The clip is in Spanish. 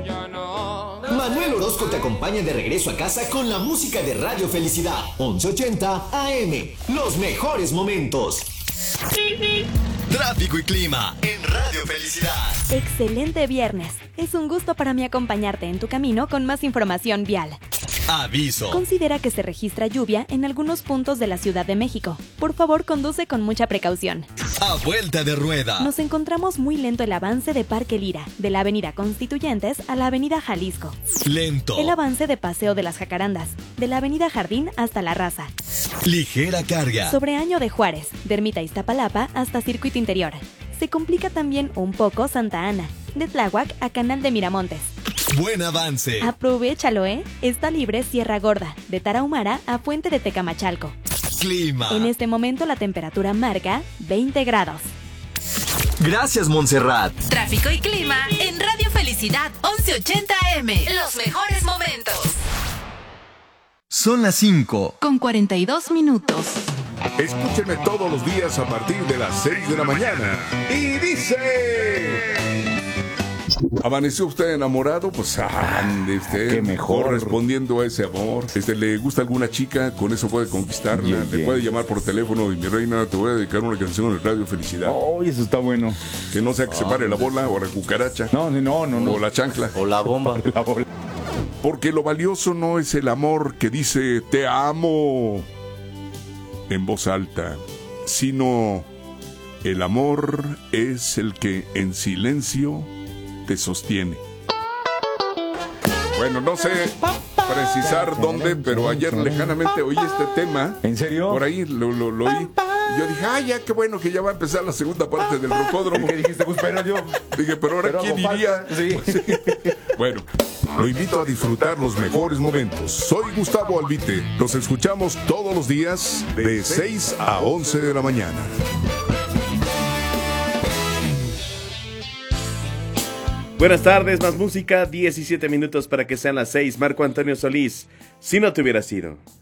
Manuel Orozco te acompaña de regreso a casa con la música de Radio Felicidad. 1180 AM. Los mejores momentos. Tráfico y clima en Radio Felicidad. Excelente viernes. Es un gusto para mí acompañarte en tu camino con más información vial. Aviso. Considera que se registra lluvia en algunos puntos de la Ciudad de México. Por favor, conduce con mucha precaución. A vuelta de rueda. Nos encontramos muy lento el avance de Parque Lira, de la Avenida Constituyentes a la Avenida Jalisco. Lento. El avance de Paseo de las Jacarandas, de la Avenida Jardín hasta La Raza. Ligera carga. Sobre Año de Juárez, de Ermita Iztapalapa hasta Circuito Interior. Se complica también un poco Santa Ana, de Tláhuac a Canal de Miramontes. Buen avance. Aprovéchalo, Está libre Sierra Gorda, de Tarahumara a Puente de Tecamachalco. Clima. En este momento la temperatura marca 20 grados. Gracias, Montserrat. Tráfico y clima en Radio Felicidad 1180 AM. Los mejores momentos. Son las 5. Con 42 minutos. Escúchenme todos los días a partir de las 6 de la mañana. Y dice... ¿Amaneció usted enamorado? Pues ande usted. Qué mejor. Correspondiendo a ese amor. ¿Le gusta alguna chica? Con eso puede conquistarla. Le puede llamar por teléfono y mi reina, te voy a dedicar una canción de Radio Felicidad. Oh, eso está bueno. Que no sea que se pare la bola o la cucaracha. No. O la chancla. O la bomba. La bola. Porque lo valioso no es el amor que dice te amo en voz alta, sino el amor es el que en silencio te sostiene. Bueno, no sé precisar dónde, pero ayer lejanamente oí este tema. ¿En serio? Por ahí lo oí. Y yo dije, ya, qué bueno que ya va a empezar la segunda parte del rocódromo. ¿Qué dijiste? Pues, pero yo... Dije, pero ahora ¿quién iría? Sí. Bueno, lo invito a disfrutar los mejores momentos. Soy Gustavo Albite. Los escuchamos todos los días de 6 a 11 de la mañana. Buenas tardes, más música, 17 minutos para que sean las 6. Marco Antonio Solís, si no te hubiera sido.